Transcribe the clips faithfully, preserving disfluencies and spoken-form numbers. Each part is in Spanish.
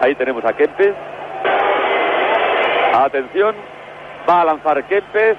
Ahí tenemos a Kempes. Atención, va a lanzar Kempes.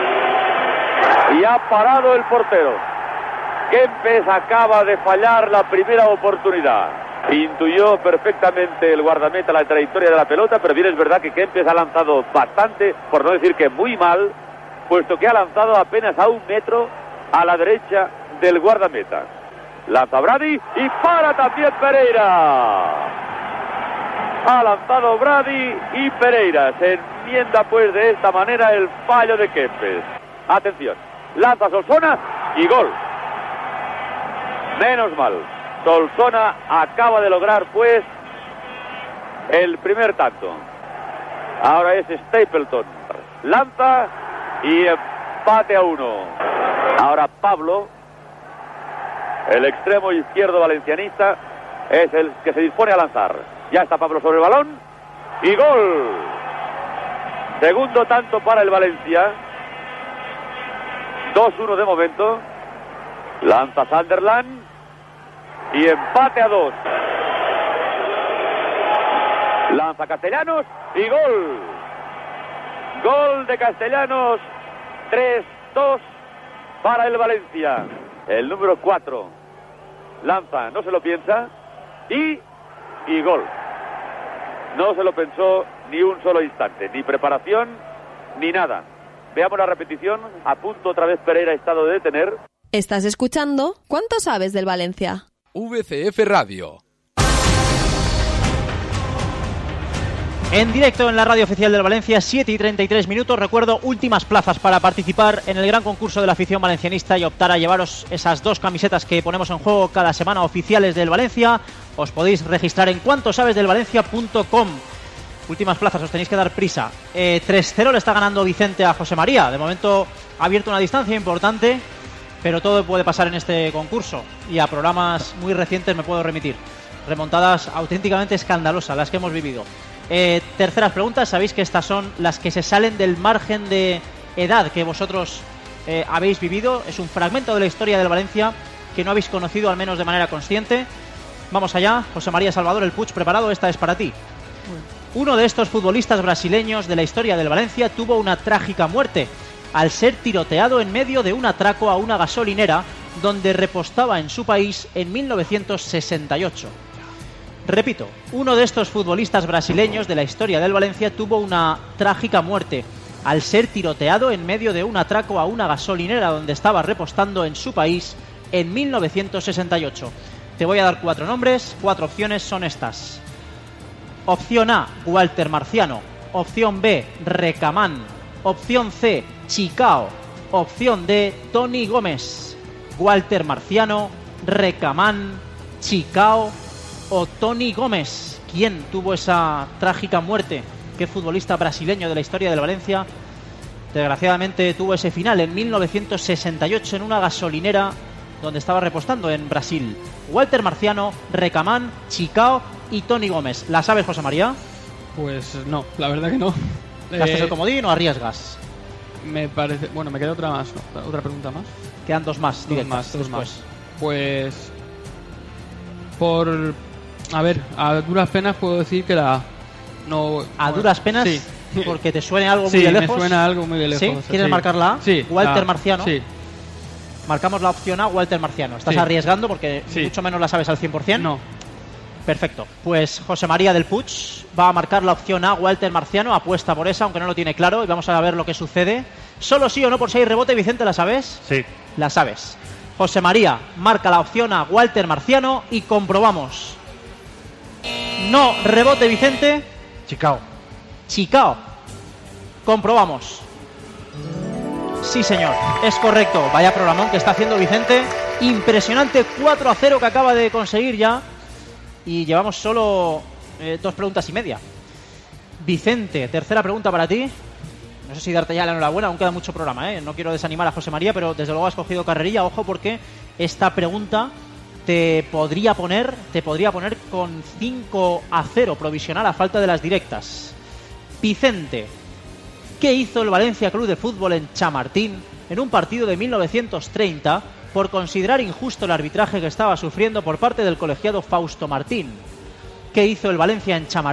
Y ha parado el portero. Kempes acaba de fallar la primera oportunidad. Intuyó perfectamente el guardameta la trayectoria de la pelota, pero bien es verdad que Kempes ha lanzado bastante, por no decir que muy mal, puesto que ha lanzado apenas a un metro a la derecha del guardameta. Lanza Brady y para también Pereira. Ha lanzado Brady y Pereira. Se enmienda pues de esta manera el fallo de Kempes. Atención, lanza Solsona y gol. Menos mal. Solsona acaba de lograr pues el primer tanto. Ahora es Stapleton. Lanza y empate a uno. Ahora Pablo, el extremo izquierdo valencianista, es el que se dispone a lanzar. Ya está Pablo sobre el balón y gol. Segundo tanto para el Valencia. dos uno de momento. Lanza Sunderland y empate a dos. Lanza Castellanos y gol. Gol de Castellanos. tres dos para el Valencia. El número cuatro. Lanza, no se lo piensa. Y, y gol. No se lo pensó ni un solo instante. Ni preparación, ni nada. Veamos la repetición. A punto otra vez Pereira ha estado de detener. ¿Estás escuchando? ¿Cuánto sabes del Valencia? V C F Radio. En directo en la radio oficial del Valencia, siete y treinta y tres minutos. Recuerdo, últimas plazas para participar en el gran concurso de la afición valencianista y optar a llevaros esas dos camisetas que ponemos en juego cada semana oficiales del Valencia. Os podéis registrar en cuanto sabes del valencia punto com. Últimas plazas, os tenéis que dar prisa. Eh, tres cero le está ganando Vicente a José María. De momento ha abierto una distancia importante, pero todo puede pasar en este concurso. Y a programas muy recientes me puedo remitir. Remontadas auténticamente escandalosas las que hemos vivido. Eh, terceras preguntas, sabéis que estas son las que se salen del margen de edad que vosotros eh, habéis vivido. Es un fragmento de la historia del Valencia que no habéis conocido, al menos de manera consciente. Vamos allá, José María Salvador, el Puig preparado, esta es para ti. Uno de estos futbolistas brasileños de la historia del Valencia tuvo una trágica muerte al ser tiroteado en medio de un atraco a una gasolinera donde repostaba en su país en mil novecientos sesenta y ocho. Repito, uno de estos futbolistas brasileños de la historia del Valencia tuvo una trágica muerte al ser tiroteado en medio de un atraco a una gasolinera donde estaba repostando en su país en mil novecientos sesenta y ocho. Te voy a dar cuatro nombres, cuatro opciones son estas. Opción A, Walter Marciano. Opción B, Recamán. Opción C, Chicao. Opción D, Toni Gómez. Walter Marciano, Recamán, Chicao o Toni Gómez. ¿Quién tuvo esa trágica muerte? ¿Qué futbolista brasileño de la historia del Valencia desgraciadamente tuvo ese final en mil novecientos sesenta y ocho en una gasolinera donde estaba repostando en Brasil? Walter Marciano, Recamán, Chicao y Toni Gómez. ¿La sabes, José María? Pues no, la verdad que no. ¿Gastas eh, el comodín o arriesgas? Me parece... Bueno, me queda otra más, ¿no? Otra pregunta más. Quedan dos más. Dos más, dos más. Pues... Por... A ver, a duras penas puedo decir que la... No, ¿A bueno, duras penas? Sí. Porque te suene algo sí, muy de lejos. me suena algo muy de lejos. ¿Sí? ¿Quieres sí. marcar la A? Sí. Walter la... Marciano. Sí. Marcamos la opción A, Walter Marciano. ¿Estás sí. arriesgando? Porque sí. mucho menos la sabes al cien por ciento. No. Perfecto. Pues José María del Puig va a marcar la opción A, Walter Marciano. Apuesta por esa, aunque no lo tiene claro. Y vamos a ver lo que sucede. Solo sí o no por si hay rebote. Vicente, ¿la sabes? Sí. La sabes. José María marca la opción A, Walter Marciano. Y comprobamos. No, rebote, Vicente. Chicao. Chicao. Comprobamos. Sí, señor, es correcto. Vaya programón que está haciendo Vicente. Impresionante, cuatro a cero que acaba de conseguir ya. Y llevamos solo eh, dos preguntas y media. Vicente, tercera pregunta para ti. No sé si darte ya la enhorabuena, aún queda mucho programa, ¿eh? No quiero desanimar a José María, pero desde luego has cogido carrerilla. Ojo, porque esta pregunta te podría poner, te podría poner con cinco a cero provisional a falta de las directas. Vicente, ¿qué hizo el Valencia Club de Fútbol en Chamartín en un partido de mil novecientos treinta por considerar injusto el arbitraje que estaba sufriendo por parte del colegiado Fausto Martín? ¿Qué hizo el Valencia en Chamartín